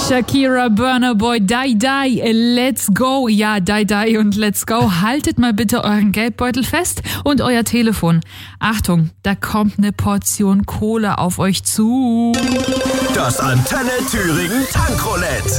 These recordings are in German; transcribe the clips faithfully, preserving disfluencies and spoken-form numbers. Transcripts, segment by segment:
Shakira, Burna Boy, Die Die, let's go. Ja, Die Die und let's go. Haltet mal bitte euren Geldbeutel fest und euer Telefon. Achtung, da kommt eine Portion Kohle auf euch zu. Das Antenne Thüringen Tankroulette.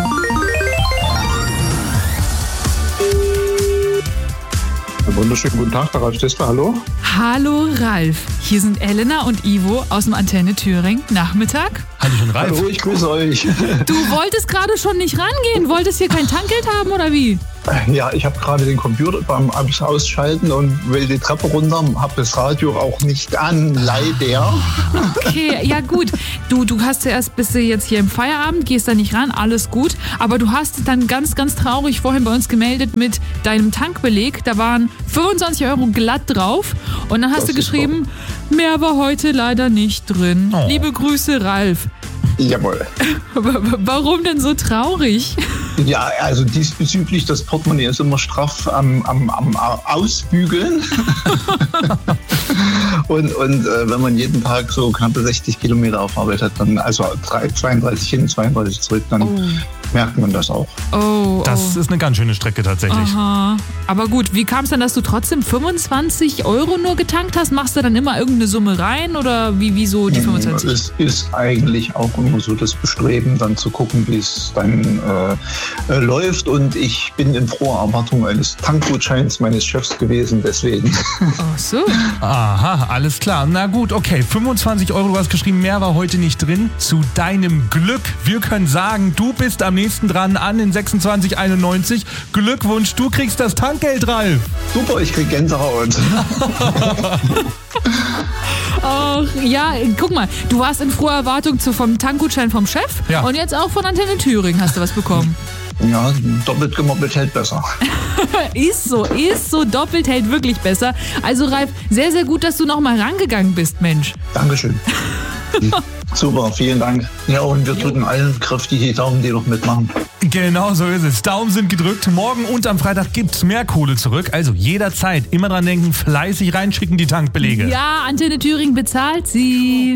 Wunderschönen guten Tag, der Ralf Tester, hallo. Hallo Ralf, hier sind Elena und Ivo aus dem Antenne Thüringen. Nachmittag. Hallo, schon Ralf. Hallo, ich grüße euch. Du wolltest gerade schon nicht rangehen, wolltest hier kein Tankgeld haben oder wie? Ja, ich habe gerade den Computer beim Ausschalten und will die Treppe runter, habe das Radio auch nicht an, leider. Okay, ja gut. Du, du hast ja erst, bist du jetzt hier im Feierabend, gehst da nicht ran, alles gut. Aber du hast dann ganz, ganz traurig vorhin bei uns gemeldet mit deinem Tankbeleg. Da waren fünfundzwanzig Euro glatt drauf. Und dann hast Das du ist geschrieben, mehr war heute leider nicht drin. Oh. Liebe Grüße, Ralf. Jawohl. Warum denn so traurig? Ja, also diesbezüglich, das Portemonnaie ist immer straff am, am, am Ausbügeln. und und äh, wenn man jeden Tag so knappe sechzig Kilometer auf Arbeit hat, dann also zweiunddreißig hin, zweiunddreißig zurück, dann Oh. merkt man das auch. Oh, Das oh. ist eine ganz schöne Strecke tatsächlich. Aha. Aber gut, wie kam es dann, dass du trotzdem fünfundzwanzig Euro nur getankt hast? Machst du dann immer irgendeine Summe rein oder wie, wieso die fünfundzwanzig? Es ist eigentlich auch immer so das Bestreben, dann zu gucken, wie es dann äh, äh, läuft. Und ich bin in froher Erwartung eines Tankgutscheins meines Chefs gewesen, deswegen. Ach so. Aha, alles klar. Na gut, okay. fünfundzwanzig Euro, du hast geschrieben, mehr war heute nicht drin. Zu deinem Glück. Wir können sagen, du bist am nächsten dran an in sechsundzwanzig einundneunzig. Glückwunsch, du kriegst das Tankgeld, Ralf. Super, ich krieg Gänsehaut. Ach, ja, guck mal, du warst in froher Erwartung zu, vom Tankgutschein vom Chef Ja. und jetzt auch von Antenne Thüringen hast du was bekommen. Ja, doppelt gemoppelt hält besser. Ist so, ist so, doppelt hält wirklich besser. Also Ralf, sehr, sehr gut, dass du nochmal rangegangen bist, Mensch. Dankeschön. Super, vielen Dank. Ja, und wir drücken allen kräftig die Daumen, die noch mitmachen. Genau so ist es. Daumen sind gedrückt. Morgen und am Freitag gibt's mehr Kohle zurück. Also jederzeit immer dran denken, fleißig reinschicken die Tankbelege. Ja, Antenne Thüringen bezahlt sie.